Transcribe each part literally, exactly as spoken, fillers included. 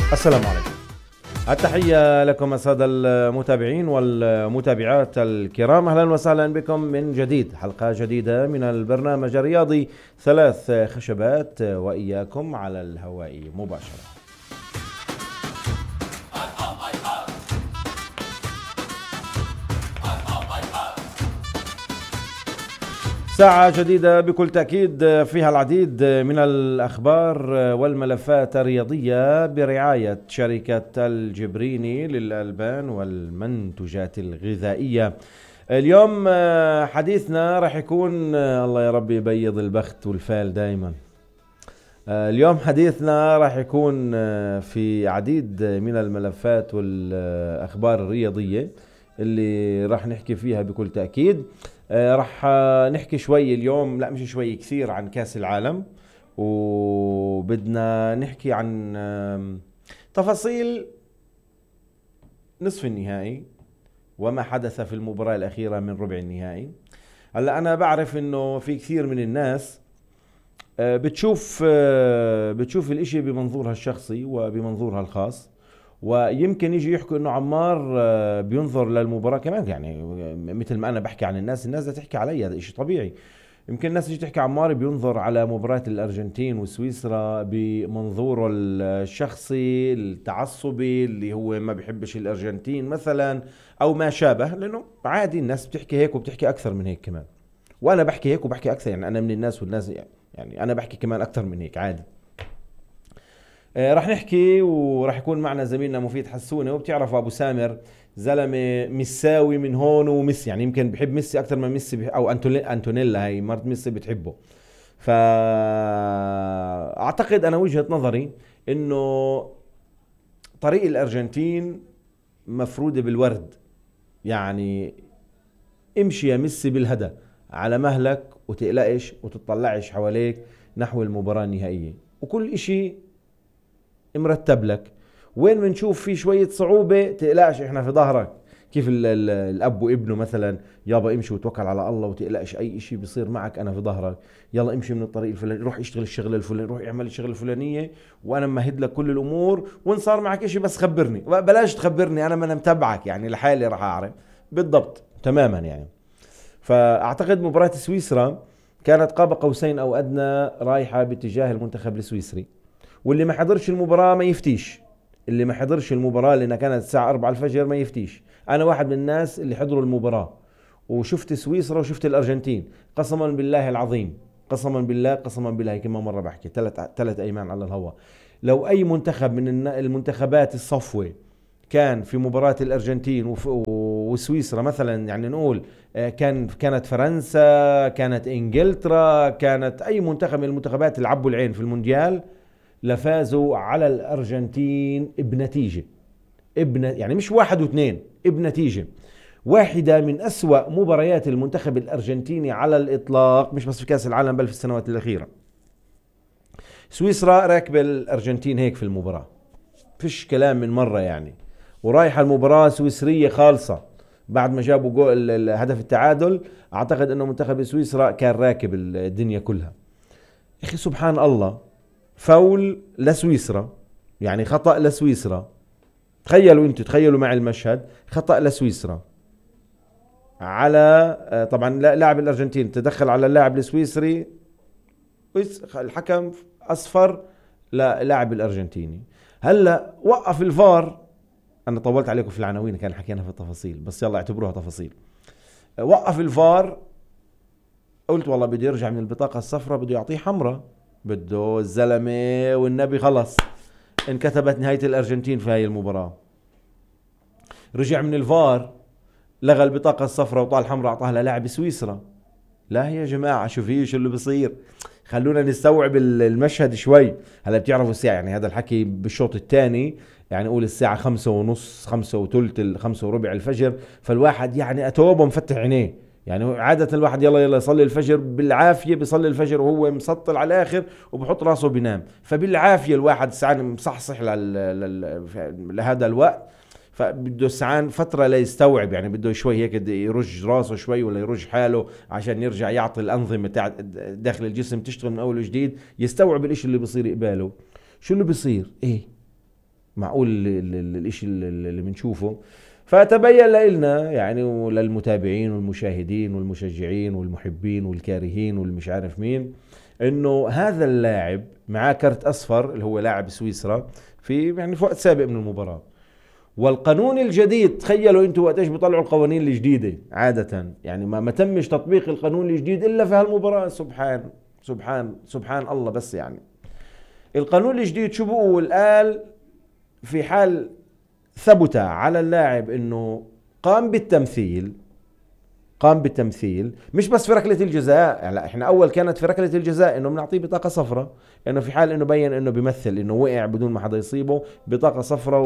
السلام عليكم. التحية لكم السادة المتابعين والمتابعات الكرام، أهلا وسهلا بكم من جديد، حلقة جديدة من البرنامج الرياضي ثلاث خشبات وإياكم على الهواء مباشرة. ساعة جديدة بكل تأكيد فيها العديد من الأخبار والملفات الرياضية برعاية شركة الجبريني للألبان والمنتجات الغذائية. اليوم حديثنا راح يكون، الله يا رب يبيض البخت والفال دائما، اليوم حديثنا راح يكون في عديد من الملفات والأخبار الرياضية اللي راح نحكي فيها بكل تأكيد. آه راح نحكي شوي اليوم، لا مش شوي، كثير عن كاس العالم، وبدنا نحكي عن آه تفاصيل نصف النهائي وما حدث في المباراة الأخيرة من ربع النهائي. هلا أنا بعرف إنه في كثير من الناس آه بتشوف آه بتشوف الإشي بمنظورها الشخصي وبمنظورها الخاص، ويمكن يجي يحكوا انه عمار بينظر للمباراة كمان، يعني مثل ما انا بحكي عن الناس، الناس بدها تحكي علي، هذا شيء طبيعي. يمكن الناس تيجي تحكي عمار بينظر على مباراة الارجنتين وسويسرا بمنظوره الشخصي التعصبي، اللي هو ما بيحبش الارجنتين مثلا او ما شابه، لانه عادي الناس بتحكي هيك وبتحكي اكثر من هيك كمان، وانا بحكي هيك وبحكي اكثر، يعني انا من الناس والناس، يعني انا بحكي كمان اكثر من هيك عادي. آه رح نحكي ورح يكون معنا زميلنا مفيد حسونة، وبتعرفوا ابو سامر زلمه مساوي من هون وميسي، يعني يمكن بحب ميسي اكثر من ميسي بح... او انتونيلا هاي مرت ميسي بتحبه. فاعتقد انا وجهة نظري انه طريق الارجنتين مفرودة بالورد، يعني امشي يا ميسي بالهدى على مهلك وتقلقش وتطلعش حواليك نحو المباراة النهائية، وكل اشي مرتب لك. وين بنشوف في شوية صعوبة تقلقش، احنا في ظهرك، كيف ال ال الاب وابنه مثلا، يابا امشي وتوكل على الله وتقلقش اي اشي بيصير معك، انا في ظهرك، يلا امشي من الطريق الفلاني، روح اشتغل الشغله الفلانيه، روح اعمل الشغله الفلانيه وانا ممهد لك كل الامور، وان صار معك اشي بس خبرني، بلاش تخبرني انا ما انا متابعك، يعني لحالي راح اعرف بالضبط تماما يعني. فاعتقد مباراة سويسرا كانت قاب قوسين او ادنى رايحة باتجاه المنتخب السويسري، واللي ما حضرش المباراة ما يفتيش، اللي ما حضرش المباراة لأنها كانت الساعة أربعة الفجر ما يفتيش. أنا واحد من الناس اللي حضروا المباراة وشفت سويسرا وشفت الأرجنتين، قسما بالله العظيم، قسما بالله قسما بالله كما مرة بحكي ثلاث ثلاث أيمان على الهواء، لو أي منتخب من المنتخبات الصفوة كان في مباراة الأرجنتين وسويسرا مثلا، يعني نقول كان كانت فرنسا، كانت إنجلترا، كانت أي منتخب من المنتخبات اللي عبوا العين في المونديال، لفازوا على الأرجنتين بنتيجة ابن يعني مش واحد واثنين، بنتيجة واحدة من أسوأ مباريات المنتخب الأرجنتيني على الإطلاق، مش بس في كأس العالم بل في السنوات الأخيرة. سويسرا راكبة الأرجنتين هيك في المباراة، فيش كلام من مرة يعني، ورايحة المباراة سويسرية خالصة. بعد ما جابوا جول هدف التعادل، أعتقد أنه منتخب سويسرا كان راكب الدنيا كلها. يا أخي سبحان الله، فاول لسويسرا، يعني خطأ لسويسرا. تخيلوا انتوا، تخيلوا مع المشهد، خطأ لسويسرا على طبعا لاعب الارجنتين تدخل على اللاعب السويسري، الحكم اصفر للاعب الارجنتيني. هلا وقف الفار، انا طولت عليكم في العناوين، كان حكينا في التفاصيل بس يلا اعتبروها تفاصيل. وقف الفار، قلت والله بده يرجع من البطاقة الصفراء، بده يعطيه حمراء، بده الزلمة والنبي خلص انكتبت نهاية الأرجنتين في هاي المباراة. رجع من الفار، لغى البطاقة الصفراء وطال حمراء، أعطاها للاعب سويسرا. لا يا جماعة، شو فيه، شو اللي بصير؟ خلونا نستوعب المشهد شوي. هلا بتعرفوا الساعة، يعني هذا الحكي بالشوط الثاني، يعني قول الساعة خمسة ونص، خمسة وثلث، خمسة وربع الفجر، فالواحد يعني أتوبه مفتح عينيه، يعني عادة الواحد يلا يلا يصلي الفجر بالعافية، بيصلي الفجر وهو مسطل على الآخر وبحط راسه بينام، فبالعافية الواحد ساعة مصحصح لهذا الوقت، فبده ساعان فترة ليستوعب، يعني بده شوي هيك يرج راسه شوي ولا يرج حاله عشان يرجع يعطي الأنظمة تاع داخل الجسم تشتغل من أول وجديد، يستوعب الإشي اللي بيصير قباله. شو اللي بيصير؟ إيه معقول الاشي اللي بنشوفه؟ فتبين لنا يعني وللمتابعين والمشاهدين والمشجعين والمحبين والكارهين والمش عارف مين، انه هذا اللاعب معاه كرت اصفر اللي هو لاعب سويسرا في يعني في وقت سابق من المباراة. والقانون الجديد، تخيلوا انتوا وقت ايش بيطلعوا القوانين الجديدة عادة، يعني ما ما تمش تطبيق القانون الجديد الا في هالمباراة. سبحان سبحان سبحان الله. بس يعني القانون الجديد شو بقول؟ قال في حال ثبت على اللاعب انه قام بالتمثيل، قام بالتمثيل مش بس في ركلة الجزاء، يعني احنا اول كانت في ركلة الجزاء انه بنعطيه بطاقة صفراء، انه في حال انه بين انه بيمثل انه وقع بدون ما حدا يصيبه بطاقة صفراء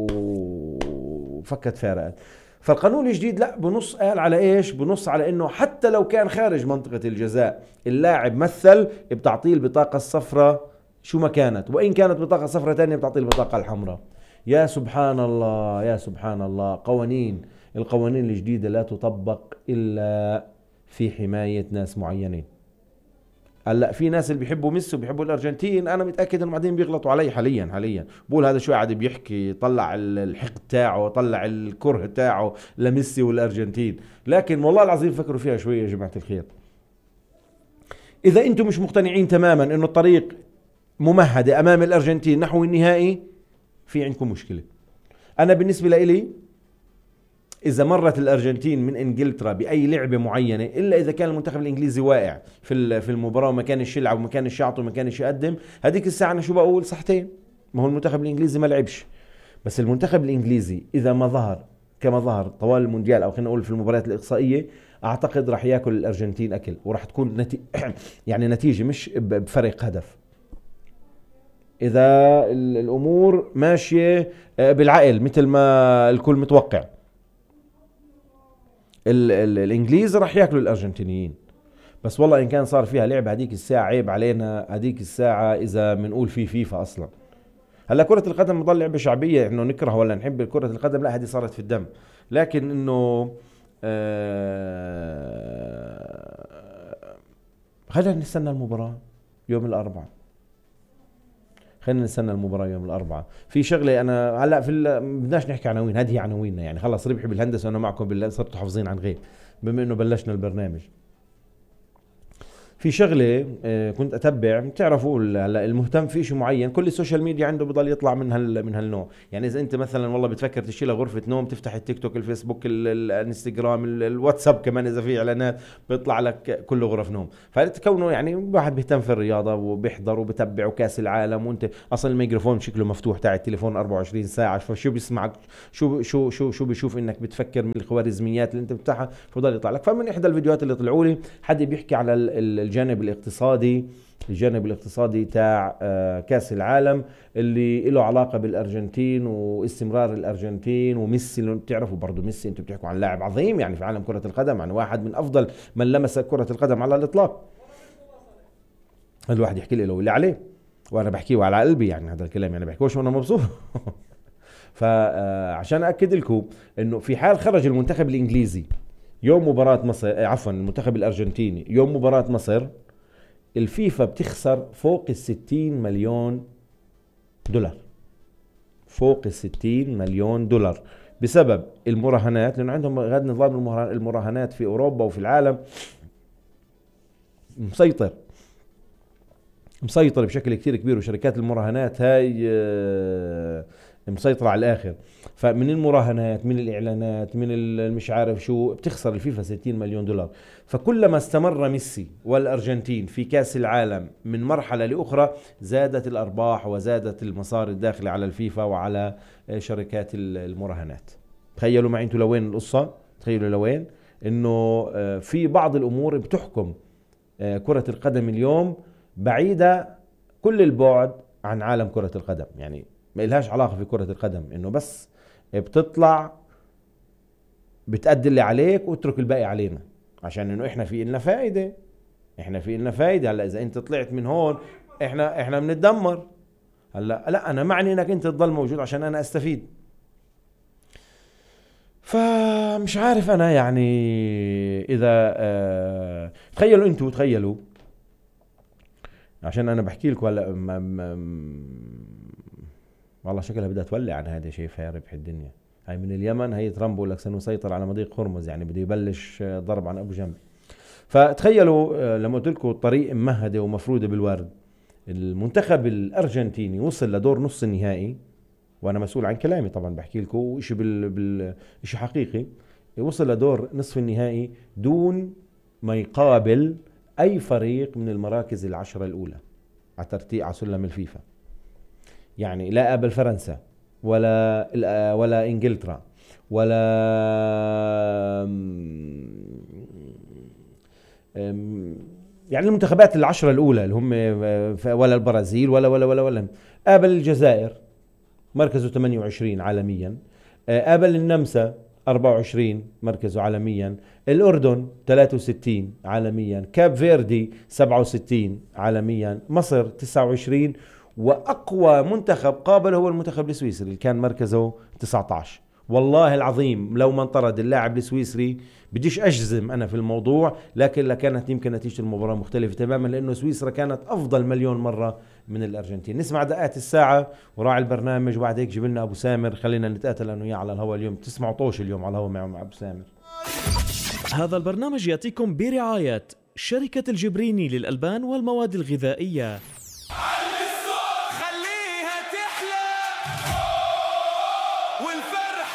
وفكت فارقت. فالقانون الجديد لا، بنص قال على ايش؟ بنص على انه حتى لو كان خارج منطقة الجزاء اللاعب مثل، بتعطيه البطاقة الصفراء شو ما كانت، وإن كانت بطاقة صفراء تانية بتعطي البطاقة الحمراء. يا سبحان الله يا سبحان الله. قوانين، القوانين الجديدة لا تطبق إلا في حماية ناس معينين. هلا في ناس اللي بيحبوا ميسي وبيحبوا الارجنتين، انا متاكد انهم بعدين بيغلطوا علي حاليا حاليا بقول هذا شو قاعد بيحكي، طلع الحقد تاعه، طلع الكره تاعه لميسي والارجنتين. لكن والله العظيم فكروا فيها شويه يا جماعه الخير. اذا انتم مش مقتنعين تماما انه الطريق ممهدة أمام الأرجنتين نحو النهائي، في عندكم مشكلة. أنا بالنسبة لي إذا مرت الأرجنتين من إنجلترا بأي لعبة معينة، إلا إذا كان المنتخب الإنجليزي واقع في في المباراة وما كانش يلعب وما كانش يعطي وما كانش يقدم، هذيك الساعة أنا شو بقول؟ صحتين. ما هو المنتخب الإنجليزي ما لعبش. بس المنتخب الإنجليزي إذا ما ظهر كما ظهر طوال المونديال، أو خلينا نقول في المباريات الإقصائية، أعتقد راح يأكل الأرجنتين أكل، وراح تكون نتي... يعني نتيجة مش بفرق هدف. إذا الأمور ماشية بالعقل مثل ما الكل متوقع، ال ال الإنجليز راح يأكلوا الأرجنتينيين. بس والله إن كان صار فيها لعب هديك الساعة عيب علينا هديك الساعة إذا بنقول في فيفا أصلا. هلا كرة القدم بضل لعبة شعبية، إنه نكره ولا نحب كرة القدم، لا هذه صارت في الدم. لكن إنه آه خلينا نستنى المباراة يوم الأربعاء. خلينا نستنى المباراة يوم الأربعاء. في شغلة أنا هلا في بدناش نحكي عناوين، هذه عناويننا يعني خلص. ربحي بالهندسة وأنا معكم بالله، صرتوا حافظين عن غير بما إنه بلشنا البرنامج. في شغله كنت اتبع، بتعرفوا هلا المهتم في شيء معين كل السوشيال ميديا عنده بضل يطلع من هال من هالنوع. يعني اذا انت مثلا والله بتفكر تشيلها غرفه نوم، تفتح التيك توك، الفيسبوك، الانستغرام، الواتساب كمان اذا في اعلانات بيطلع لك كله غرف نوم. فكونه يعني واحد بيهتم في الرياضه وبيحضر وبتابع وكاس العالم، وانت اصلا الميكروفون شكله مفتوح تاع التليفون أربعة وعشرين ساعه، فشو بيسمعك؟ شو شو شو شو بيشوف انك بتفكر من الخوارزميات اللي انت بتفتحها، فضل يطلع لك. فمن احدى الفيديوهات اللي طلعوا لي حد بيحكي على الجانب الاقتصادي، الجانب الاقتصادي تاع كاس العالم اللي له علاقة بالأرجنتين واستمرار الأرجنتين وميسي. اللي بتعرفوا برضو ميسي، انتوا بتحكوا عن لاعب عظيم يعني في عالم كرة القدم، يعني واحد من أفضل من لمس كرة القدم على الإطلاق. الواحد يحكي لي له اللي عليه، وأنا بحكيه على قلبي، يعني هذا الكلام يعني بحكوش وأنا مبسوط. فعشان أكد لكم إنه في حال خرج المنتخب الإنجليزي يوم مباراة مصر، عفوا المنتخب الأرجنتيني يوم مباراة مصر، الفيفا بتخسر فوق الستين مليون دولار، فوق الستين مليون دولار بسبب المراهنات، لأنه عندهم غاد نظام المراهنات في أوروبا وفي العالم مسيطر مسيطر بشكل كتير كبير، وشركات المراهنات هاي مسيطرة على الآخر. فمن المراهنات، من الإعلانات، من المش عارف شو، بتخسر الفيفا ستين مليون دولار. فكلما استمر ميسي والأرجنتين في كأس العالم من مرحلة لأخرى، زادت الأرباح وزادت المصاري الداخلة على الفيفا وعلى شركات المراهنات. تخيلوا معي انتوا لوين القصة، تخيلوا لوين انه في بعض الأمور بتحكم كرة القدم اليوم بعيدة كل البعد عن عالم كرة القدم. يعني ما إلهاش علاقة في كرة القدم، إنه بس بتطلع بتأدي اللي عليك واترك الباقي علينا، عشان إنه إحنا في إلنا فائدة، إحنا في إلنا فائدة. هلا إذا أنت طلعت من هون إحنا إحنا بنتدمر. هلا لا، أنا معني إنك أنت تضل موجود عشان أنا أستفيد. فمش عارف أنا يعني إذا آه تخيلوا أنتوا، تخيلوا عشان أنا بحكي لكم هلا والله شكلها بدها تولع عن هذا، شايفها ربح الدنيا. هاي من اليمن، هي ترامب بقول لك سنسيطر على مضيق هرمز، يعني بده يبلش ضرب عن ابو جنب. فتخيلوا لما قلت لكم الطريق ممهده ومفروده بالورد، المنتخب الارجنتيني وصل لدور نص النهائي، وانا مسؤول عن كلامي طبعا بحكي لكم شيء بال... بال... شيء حقيقي. وصل لدور نصف النهائي دون ما يقابل اي فريق من المراكز العشرة الاولى على ترتيب على سلم الفيفا. يعني لا قابل فرنسا ولا ولا انجلترا ولا يعني المنتخبات العشرة الاولى اللي هم، ولا البرازيل ولا ولا ولا ولا قابل الجزائر مركزه ثمانية وعشرين عالميا، قابل النمسا أربعة وعشرين مركزه عالميا، الأردن ثلاثة وستين عالميا، كاب فيردي سبعة وستين عالميا، مصر تسعة وعشرين، وأقوى منتخب قابل هو المنتخب السويسري اللي كان مركزه تسعة عشر. والله العظيم لو ما انطرد اللاعب السويسري، بديش أجزم أنا في الموضوع، لكن لكانت يمكن نتيجة المباراة مختلفة تماما، لأنه سويسرا كانت أفضل مليون مرة من الأرجنتين. نسمع دقات الساعة وراعي البرنامج، وبعد هيك جيب لنا أبو سامر، خلينا نتقاتل أنا وياه على الهواء اليوم. تسمعوا طوش اليوم على الهواء مع أبو سامر. هذا البرنامج يأتيكم برعاية شركة الجبريني للألبان والمواد الغذائية.